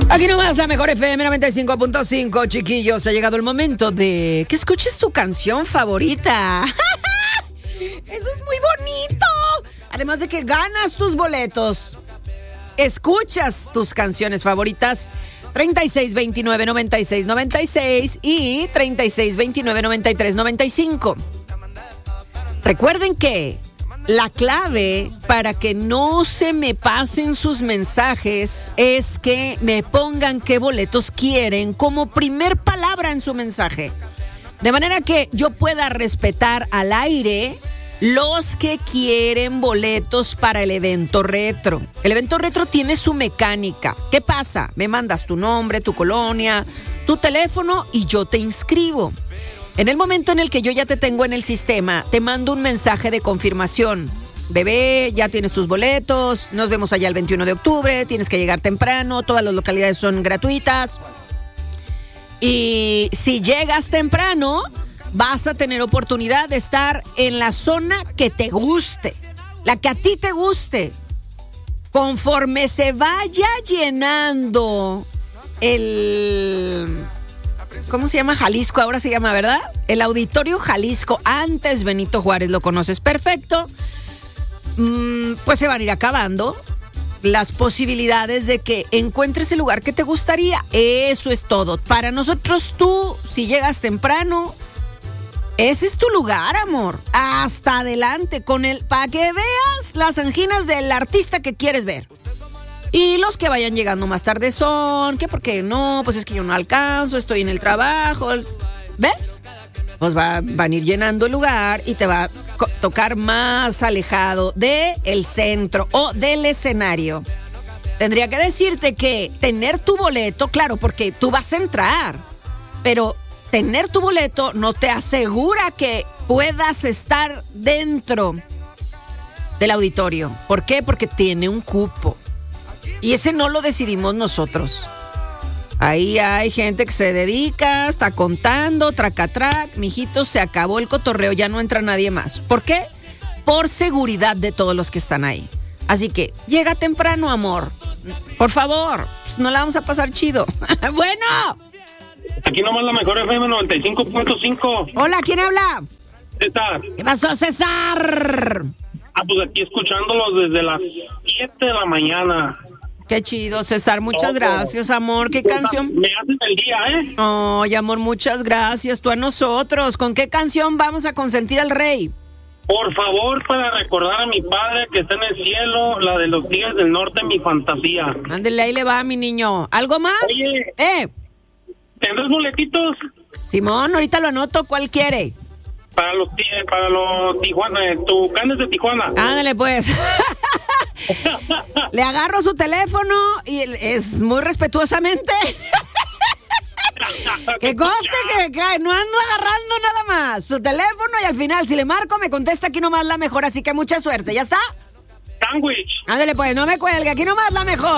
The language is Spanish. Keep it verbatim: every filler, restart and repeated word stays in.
Aquí nomás la mejor F M noventa y cinco punto cinco, chiquillos. Ha llegado el momento de que escuches tu canción favorita. Eso es muy bonito. Además de que ganas tus boletos, escuchas tus canciones favoritas. treinta y seis veintinueve noventa y seis noventa y seis y treinta y seis veintinueve noventa y tres noventa y cinco. Recuerden que la clave para que no se me pasen sus mensajes es que me pongan qué boletos quieren como primer palabra en su mensaje. De manera que yo pueda respetar al aire los que quieren boletos para el evento retro. El evento retro tiene su mecánica. ¿Qué pasa? Me mandas tu nombre, tu colonia, tu teléfono y yo te inscribo. En el momento en el que yo ya te tengo en el sistema, te mando un mensaje de confirmación. Bebé, ya tienes tus boletos, nos vemos allá el veintiuno de octubre, tienes que llegar temprano, todas las localidades son gratuitas. Y si llegas temprano, vas a tener oportunidad de estar en la zona que te guste, la que a ti te guste. Conforme se vaya llenando el... ¿Cómo se llama? Jalisco, ahora se llama, ¿verdad? El Auditorio Jalisco, antes Benito Juárez, lo conoces perfecto. Mm, pues se van a ir acabando las posibilidades de que encuentres el lugar que te gustaría. Eso es todo. Para nosotros, tú, si llegas temprano, ese es tu lugar, amor. Hasta adelante con el, para que veas las anginas del artista que quieres ver. Y los que vayan llegando más tarde son, ¿qué? Porque no, pues es que yo no alcanzo, estoy en el trabajo. ¿Ves? Pues va, van a ir llenando el lugar y te va a co- tocar más alejado del centro o del escenario. Tendría que decirte que tener tu boleto, claro, porque tú vas a entrar, pero tener tu boleto no te asegura que puedas estar dentro del auditorio. ¿Por qué? Porque tiene un cupo. Y ese no lo decidimos nosotros. Ahí hay gente que se dedica, está contando, tracatrac, mijito, se acabó el cotorreo, ya no entra nadie más. ¿Por qué? Por seguridad de todos los que están ahí. Así que, llega temprano, amor. Por favor, pues no la vamos a pasar chido. Bueno. Aquí nomás la mejor F M noventa y cinco punto cinco. Hola, ¿quién habla? César. ¿Qué pasó, César? Ah, pues aquí escuchándolos desde las siete de la mañana. Qué chido, César, muchas gracias, amor. ¿Qué canción? Me hacen el día, ¿eh? Ay, amor, muchas gracias. Tú a nosotros. ¿Con qué canción vamos a consentir al rey? Por favor, para recordar a mi padre que está en el cielo, la de los Tigres del Norte, mi fantasía. Ándele, ahí le va, mi niño. ¿Algo más? Oye. ¿Eh? ¿Tendrás boletitos? Simón, ahorita lo anoto. ¿Cuál quiere? Para los para los Tijuana, Tucanes de Tijuana. Ándale, pues. Le agarro su teléfono y es muy respetuosamente. Que conste que, que no ando agarrando nada más. Su teléfono y al final, si le marco, me contesta aquí nomás la mejor. Así que mucha suerte. ¿Ya está? Sándwich. Ándale, pues, no me cuelgue. Aquí nomás la mejor.